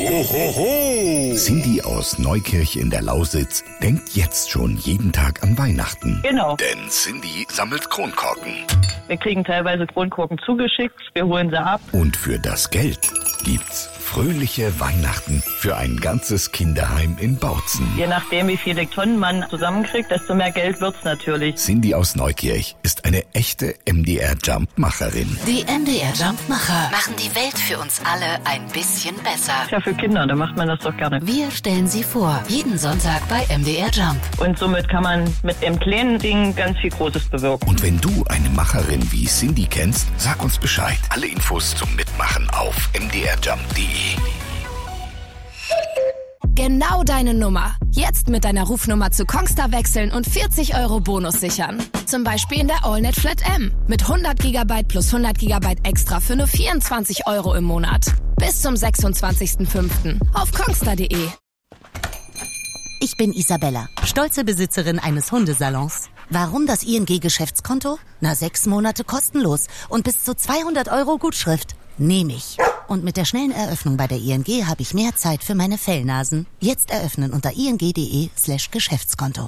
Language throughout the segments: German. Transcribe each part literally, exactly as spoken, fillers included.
Ho, ho, ho. Cindy aus Neukirch in der Lausitz denkt jetzt schon jeden Tag an Weihnachten. Genau. Denn Cindy sammelt Kronkorken. Wir kriegen teilweise Kronkorken zugeschickt, wir holen sie ab. Und für das Geld gibt's fröhliche Weihnachten für ein ganzes Kinderheim in Bautzen. Je nachdem, wie viele Tonnen man zusammenkriegt, desto mehr Geld wird's natürlich. Cindy aus Neukirch ist eine echte M D R-Jump-Macherin. Die M D R-Jump-Macher machen die Welt für uns alle ein bisschen besser. Ja, für Kinder, da macht man das doch gerne. Wir stellen sie vor, jeden Sonntag bei M D R Jump. Und somit kann man mit dem kleinen Ding ganz viel Großes bewirken. Und wenn du eine Macherin wie Cindy kennst, sag uns Bescheid. Alle Infos zum Mitmachen auf m d r jump punkt d e. Genau deine Nummer. Jetzt mit deiner Rufnummer zu Kongstar wechseln und vierzig Euro Bonus sichern. Zum Beispiel in der AllNet Flat M. Mit hundert Gigabyte plus hundert Gigabyte extra für nur vierundzwanzig Euro im Monat. Bis zum sechsundzwanzigsten fünften auf kongstar punkt d e. Ich bin Isabella, stolze Besitzerin eines Hundesalons. Warum das I N G-Geschäftskonto? Na, sechs Monate kostenlos und bis zu zweihundert Euro Gutschrift. Nehme ich. Und mit der schnellen Eröffnung bei der I N G habe ich mehr Zeit für meine Fellnasen. Jetzt eröffnen unter ing punkt de slash Geschäftskonto.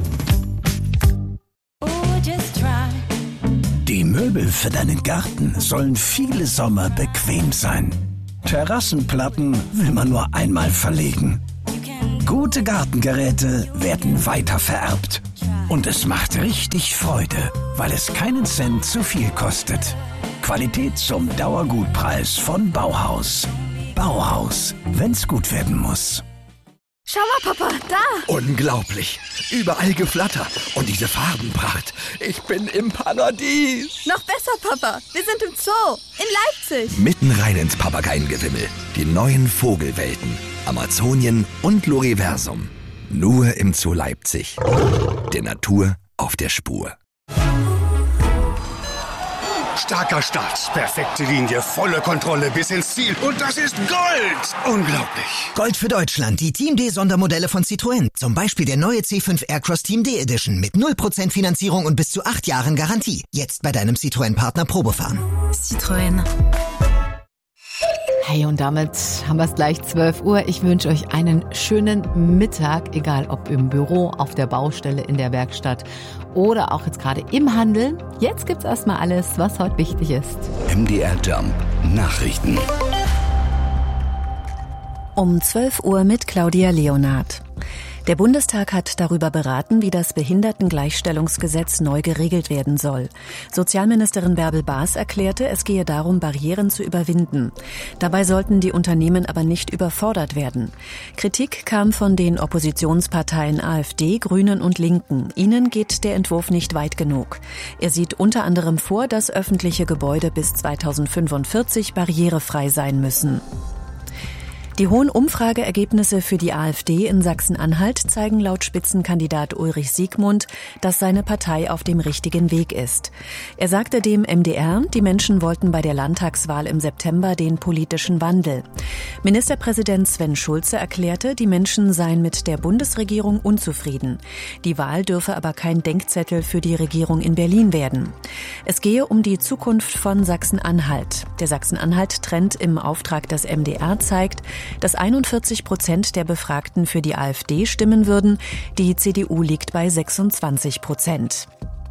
Die Möbel für deinen Garten sollen viele Sommer bequem sein. Terrassenplatten will man nur einmal verlegen. Gute Gartengeräte werden weitervererbt. Und es macht richtig Freude, weil es keinen Cent zu viel kostet. Qualität zum Dauergutpreis von Bauhaus. Bauhaus, wenn's gut werden muss. Schau mal, Papa, da! Unglaublich. Überall Geflatter. Und diese Farbenpracht. Ich bin im Paradies. Noch besser, Papa. Wir sind im Zoo. In Leipzig. Mitten rein ins Papageiengewimmel. Die neuen Vogelwelten. Amazonien und Loriversum. Nur im Zoo Leipzig. Der Natur auf der Spur. Starker Start, perfekte Linie, volle Kontrolle bis ins Ziel. Und das ist Gold! Unglaublich. Gold für Deutschland, die Team D Sondermodelle von Citroën. Zum Beispiel der neue C fünf Aircross Team D Edition mit null Prozent Finanzierung und bis zu acht Jahren Garantie. Jetzt bei deinem Citroën-Partner Probefahren. Citroën. Hey, und damit haben wir es gleich zwölf Uhr. Ich wünsche euch einen schönen Mittag, egal ob im Büro, auf der Baustelle, in der Werkstatt oder auch jetzt gerade im Handel. Jetzt gibt's erstmal alles, was heute wichtig ist. M D R Jump Nachrichten. Um zwölf Uhr mit Claudia Leonhardt. Der Bundestag hat darüber beraten, wie das Behindertengleichstellungsgesetz neu geregelt werden soll. Sozialministerin Bärbel Baas erklärte, es gehe darum, Barrieren zu überwinden. Dabei sollten die Unternehmen aber nicht überfordert werden. Kritik kam von den Oppositionsparteien AfD, Grünen und Linken. Ihnen geht der Entwurf nicht weit genug. Er sieht unter anderem vor, dass öffentliche Gebäude bis zweitausendfünfundvierzig barrierefrei sein müssen. Die hohen Umfrageergebnisse für die AfD in Sachsen-Anhalt zeigen laut Spitzenkandidat Ulrich Siegmund, dass seine Partei auf dem richtigen Weg ist. Er sagte dem M D R, die Menschen wollten bei der Landtagswahl im September den politischen Wandel. Ministerpräsident Sven Schulze erklärte, die Menschen seien mit der Bundesregierung unzufrieden. Die Wahl dürfe aber kein Denkzettel für die Regierung in Berlin werden. Es gehe um die Zukunft von Sachsen-Anhalt. Der Sachsen-Anhalt-Trend im Auftrag des M D R zeigt, dass einundvierzig Prozent der Befragten für die AfD stimmen würden. Die C D U liegt bei sechsundzwanzig Prozent.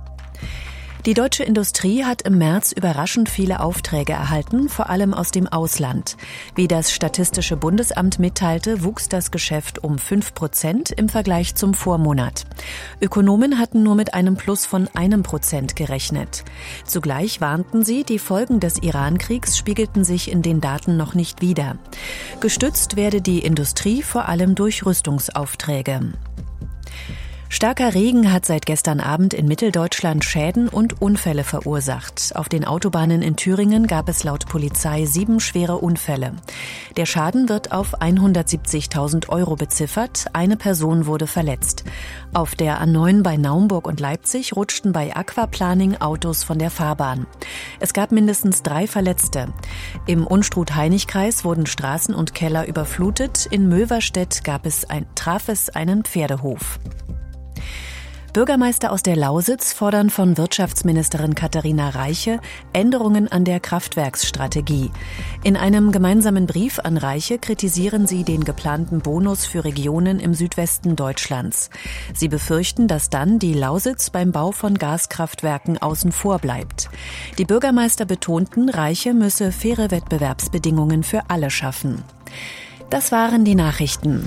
Die deutsche Industrie hat im März überraschend viele Aufträge erhalten, vor allem aus dem Ausland. Wie das Statistische Bundesamt mitteilte, wuchs das Geschäft um fünf Prozent im Vergleich zum Vormonat. Ökonomen hatten nur mit einem Plus von einem Prozent gerechnet. Zugleich warnten sie, die Folgen des Iran-Kriegs spiegelten sich in den Daten noch nicht wider. Gestützt werde die Industrie vor allem durch Rüstungsaufträge. Starker Regen hat seit gestern Abend in Mitteldeutschland Schäden und Unfälle verursacht. Auf den Autobahnen in Thüringen gab es laut Polizei sieben schwere Unfälle. Der Schaden wird auf hundertsiebzigtausend Euro beziffert. Eine Person wurde verletzt. Auf der A neun bei Naumburg und Leipzig rutschten bei Aquaplaning Autos von der Fahrbahn. Es gab mindestens drei Verletzte. Im Unstrut-Hainich-Kreis wurden Straßen und Keller überflutet. In Möverstedt gab es ein, traf es einen Pferdehof. Bürgermeister aus der Lausitz fordern von Wirtschaftsministerin Katharina Reiche Änderungen an der Kraftwerksstrategie. In einem gemeinsamen Brief an Reiche kritisieren sie den geplanten Bonus für Regionen im Südwesten Deutschlands. Sie befürchten, dass dann die Lausitz beim Bau von Gaskraftwerken außen vor bleibt. Die Bürgermeister betonten, Reiche müsse faire Wettbewerbsbedingungen für alle schaffen. Das waren die Nachrichten.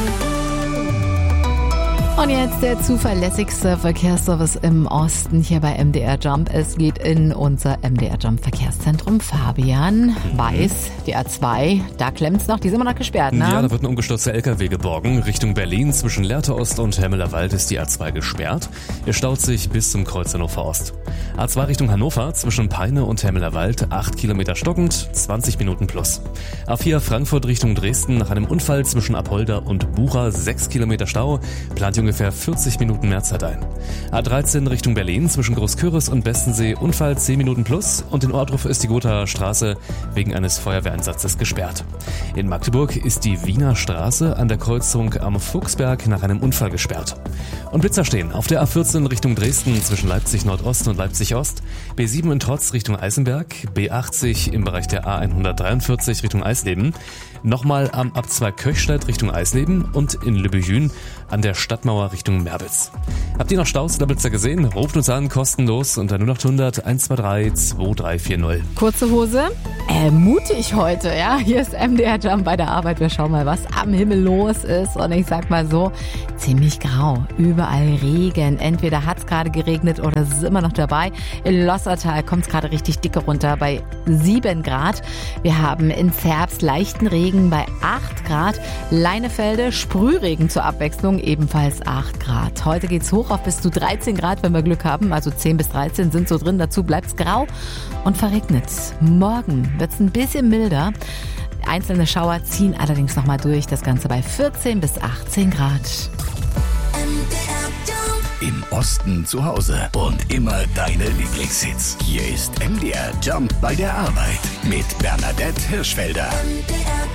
Und jetzt der zuverlässigste Verkehrsservice im Osten hier bei M D R Jump. Es geht in unser M D R Jump Verkehrszentrum. Fabian mhm. weiß, die A zwei, da klemmt's noch, die sind immer noch gesperrt, ne? Ja, da wird ein umgestürzter L K W geborgen. Richtung Berlin zwischen Lehrte Ost und Hemmelerwald ist die A zwei gesperrt. Es staut sich bis zum Kreuz Hannover Ost. A zwei Richtung Hannover zwischen Peine und Hemmelerwald, acht Kilometer stockend, zwanzig Minuten plus. A vier Frankfurt Richtung Dresden nach einem Unfall zwischen Apolda und Bucha, sechs Kilometer Stau, plant ungefähr vierzig Minuten mehr Zeit ein. A dreizehn Richtung Berlin zwischen Großküritz und Bestensee, Unfall zehn Minuten plus, und in Ohrdruf ist die Gothaer Straße wegen eines Feuerwehreinsatzes gesperrt. In Magdeburg ist die Wiener Straße an der Kreuzung am Fuchsberg nach einem Unfall gesperrt. Und Blitzer stehen auf der A vierzehn Richtung Dresden zwischen Leipzig Nordost und Leipzig Ost, B sieben in Trotz Richtung Eisenberg, B achtzig im Bereich der A hundertdreiundvierzig Richtung Eisleben, nochmal am A zwei Köchstadt Richtung Eisleben und in Lübbejün an der Stadtmauer Richtung Merbitz. Habt ihr noch Staus der Blitzer gesehen? Ruft uns an, kostenlos unter null acht hundert eins zwei drei zwei drei vier null. Kurze Hose? Äh, mutig heute, ja? Hier ist M D R Jump bei der Arbeit. Wir schauen mal, was am Himmel los ist. Und ich sag mal so, ziemlich grau. Überall Regen. Entweder hat's gerade geregnet oder es ist immer noch dabei. In Lossertal kommt's gerade richtig dicke runter bei sieben Grad. Wir haben in Zerbst leichten Regen bei acht Grad. Leinefelde, Sprühregen zur Abwechslung, ebenfalls acht Grad. Heute geht's hoch auf bis zu dreizehn Grad, wenn wir Glück haben. Also zehn bis dreizehn sind so drin. Dazu bleibt's grau und verregnet. Morgen wird's ein bisschen milder. Einzelne Schauer ziehen allerdings nochmal durch. Das Ganze bei vierzehn bis achtzehn Grad. Im Osten zu Hause und immer deine Lieblingshits. Hier ist M D R Jump bei der Arbeit mit Bernadette Hirschfelder. M D R